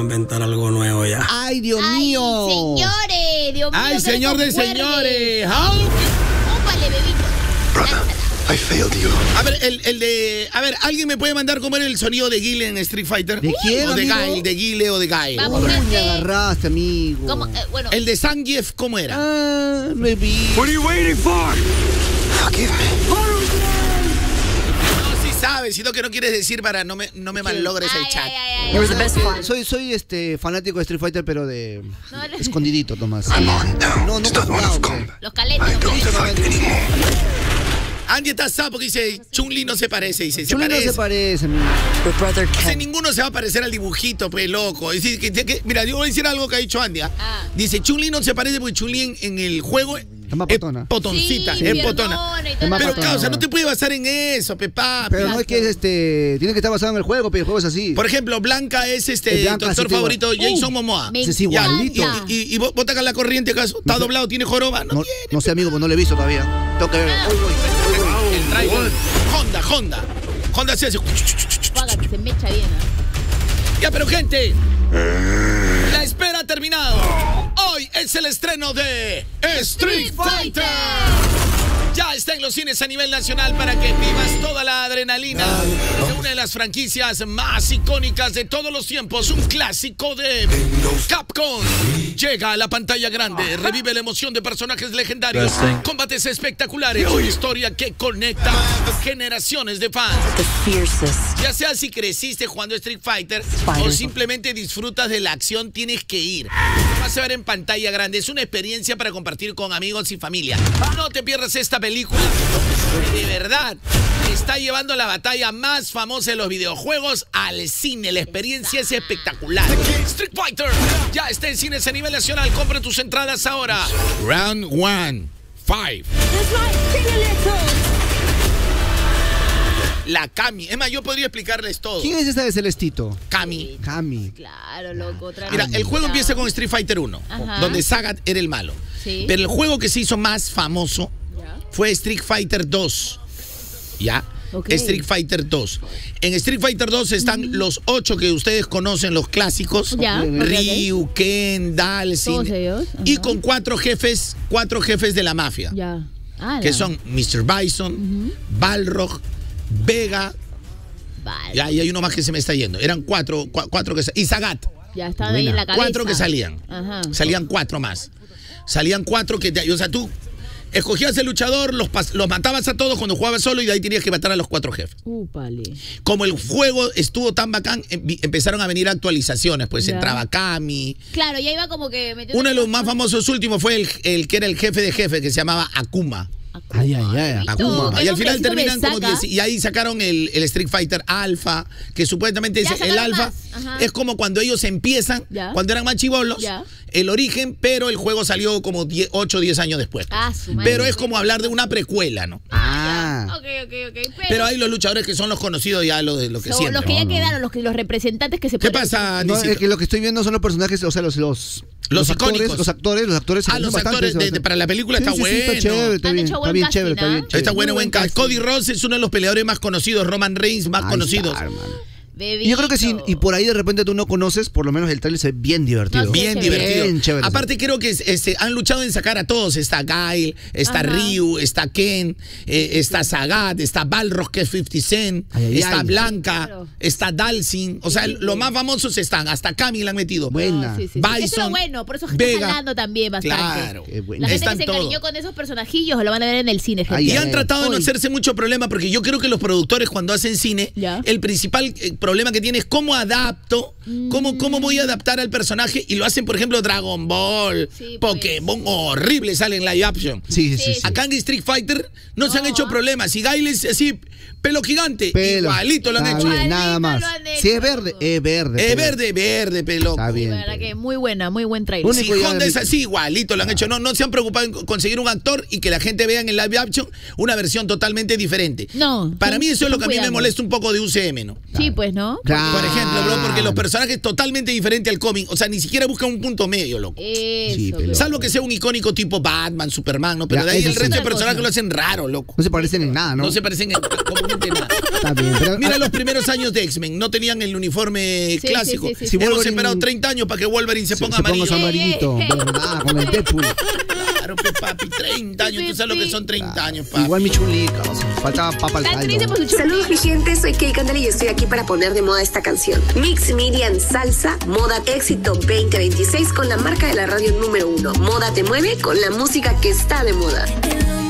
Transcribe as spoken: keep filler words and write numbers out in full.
inventar algo nuevo ya. ¡Ay, Dios Ay, mío! señores, Dios mío. ¡Ay, señor de señores! Ópale, bebito. Brother, I failed you. A ver, el, el de... A ver, ¿alguien me puede mandar cómo era el sonido de Guile en Street Fighter? ¿De quién, O de amigo? Guile, de Guile o de Guile. Vamos, Uy, gente. me agarraste, amigo. ¿Cómo? Eh, bueno, El de Zangief, ¿cómo era? Ah, me vi. What are you waiting for? Forgive me. No, sí sabes, sino que no quieres decir para no me, no me malogres el ay, chat. ay, ay, ay. No, no, soy, soy este fanático de Street Fighter, pero de No, no. escondidito, Tomás. I'm on now. No, no, it's not one no, of no. combat. Los caletos. I los don't caletos. fight anymore. Andy está sap porque dice, Chun-Li no se parece, dice, se Chun-Li no parece. se parece, amigo. O sea, ninguno se va a parecer al dibujito, pues, loco. Es decir, que, que- mira, yo voy a decir algo que ha dicho Andy. ¿ah? Ah. Dice, Chun-Li no se parece porque Chun-Li en, en el juego Está más es potona. potoncita, Sí, es potona. piernona y Es toda más la Pero, potona. causa, no te puedes basar en eso, pepa. Pero no es que es este. Tiene que estar basado en el juego, pero el juego es así. Por ejemplo, Blanca es este Es Blanca, doctor sí, te favorito igual. Jason Uh, Momoa. me Ese es igualito. encanta. Y, y, y vos vos tacas la corriente, ¿acaso? ¿Está No sé. doblado? ¿Tiene joroba? No, No, tiene. no sé, amigo, pues no lo he visto todavía. Tengo que ver. Ah. Uy, uy. El trailer. Honda, Honda. Honda se hace. Págate, se me echa bien. ¿eh? Ya, pero gente, la espera ha terminado. Hoy es el estreno de Street Fighter. Ya está en los cines a nivel nacional para que vivas toda la adrenalina de una de las franquicias más icónicas de todos los tiempos. Un clásico de Capcom. Llega a la pantalla grande, revive la emoción de personajes legendarios, combates espectaculares, una historia que conecta generaciones de fans. Ya sea si creciste jugando Street Fighter o simplemente disfrutas de la acción, tienes que ir. Lo vas a ver en pantalla grande. Es una experiencia para compartir con amigos y familia. No te pierdas esta película. De verdad, está llevando la batalla más famosa de los videojuegos al cine. La experiencia es espectacular. Street Fighter ya está en cines a nivel nacional. Compra tus entradas ahora. Round one. Five. La Kami. Es más, yo podría explicarles todo. ¿Quién es esta de Celestito? Kami. Kami. Claro, loco. Otra Mira, vez. el juego empieza con Street Fighter uno, Ajá. donde Sagat era el malo. Sí. Pero el juego que se hizo más famoso Ya. fue Street Fighter dos. ¿Ya? Ok. Street Fighter dos. En Street Fighter dos están los ocho que ustedes conocen, los clásicos. Ya, ok, Ryu, Ken, Dalsin. Todos ellos, Y ajá. con cuatro jefes, cuatro jefes de la mafia. Ya. Ah, Que la- son mister Bison, Balrog, Vega. Vale. Ya, y hay uno más que se me está yendo. Eran cuatro, cua- cuatro que sa- y Sagat. Ya están ahí en la cabeza. Cuatro que salían. Ajá. Salían cuatro más. Salían cuatro que... te- o sea, tú escogías el luchador, los, pas- los matabas a todos cuando jugabas solo y de ahí tenías que matar a los cuatro jefes. Úpale. Como el juego estuvo tan bacán, em- empezaron a venir actualizaciones. Pues Ya. entraba Kami. Claro, ya iba como que metiendo. Uno de los más famosos últimos fue el, el que era el jefe de jefe, que se llamaba Akuma. Ay, ay, ay. Akuma. Y al final nombrecitos terminan me como saca. diez. Y ahí sacaron el, el Street Fighter Alpha, que supuestamente Ya es el sacaron Alpha. más. Ajá. Es como cuando ellos empiezan, Ya. cuando eran más chibolos, Ya. el origen, pero el juego salió como ocho o diez años después. Ah, su madre. Pero es como hablar de una precuela, ¿no? Ah. Ok, ok, ok. Pero, Pero hay los luchadores que son los conocidos ya, los de lo que son siempre. los que ya No, no. quedaron, los, que, los representantes que se ¿Qué pueden- pasa, No, Andicito? es que lo que estoy viendo son los personajes, o sea, los los, Los actores, icónicos. los actores, los actores. se Ah, parecen los bastante, actores se de- parecen. de- para la película Sí, está sí, sí, bueno. está chévere, está Han bien, hecho está buen bien casting, chévere, está ¿ah? bien chévere. Está bueno, Muy buen buen cast. casting. Cody Rhodes es uno de los peleadores más conocidos, Roman Reigns más Ahí conocidos. está, hermano. Bebito. Y yo creo que sí, y por ahí de repente tú no conoces, por lo menos el trailer se ve bien divertido. No, sí, Bien chévere. divertido. Bien chévere. Aparte creo que este, han luchado en sacar a todos. Está Guile, está Ajá. Ryu, está Ken, eh, está Sagat, está Balrog que es cincuenta Cent, Ay, ay, está ay. Blanca, Claro. está Dalsin. O sea, Sí, sí. los más famosos están. Hasta Kami la han metido. Buena. Ah, sí, sí, sí. Bison, Eso es lo bueno, por eso está Vega. jalando también bastante. Claro. Qué bueno. La gente Están que se todos. encariñó con esos personajillos lo van a ver en el cine, gente. Ay, Y ay, han ay. tratado de no Uy. hacerse mucho problema porque yo creo que los productores cuando hacen cine, Ya. el principal eh, problema que tienen es cómo adapto, cómo, cómo voy a adaptar al personaje y lo hacen, por ejemplo, Dragon Ball, Sí, pues. Pokémon, horrible sale en live action. Sí, sí, Sí, sí. Acá en Street Fighter no, se han No, hecho ah. problemas. Si Guile es así, pelo gigante, Pelo. igualito lo han Está hecho. bien, nada Igualito más. lo han hecho, Si es verde, loco. es verde. Es pero- verde, verde, pelo. Está Sí, bien. la verdad pero- que muy buena, muy buen trailer. Único Si ya Honda de- es así, igualito lo han hecho. No, no se han preocupado en conseguir un actor y que la gente vea en el live action una versión totalmente diferente. No, Para son- mí eso es lo son que a mí me cuidando. molesta un poco de U C M, ¿no? Sí, pues, ¿no? Claro. Por ejemplo, bro, porque los personajes personaje totalmente diferente al cómic. O sea, ni siquiera busca un punto medio, loco. Eso, Sí, pero- Salvo que sea un icónico tipo Batman, Superman, ¿no? Pero Ya, de ahí eso el sí. resto de Otra personajes cosa. lo hacen raro, loco. No se parecen en nada, ¿no? No se parecen en absolutamente nada. Está bien, pero... Mira los primeros años de X-Men, no tenían el uniforme Sí, clásico. sí, sí, sí, sí. Hemos Wolverine- esperado treinta años para que Wolverine se se, ponga se ponga amarillo. su amarillito, Eh, eh, ¿verdad? Con el Deadpool. Claro, pues, papi, treinta años. Tú sabes lo que son treinta años, papi. Igual mi chulita, o sea, faltaba papa al Está triste caldo. por su Saludos chulita. mi gente, soy Kay Candela y estoy aquí para poner de moda esta canción. Mix Miriam Salsa, Moda Éxito veinte veintiséis con la marca de la radio número uno. Moda te mueve con la música que está de moda.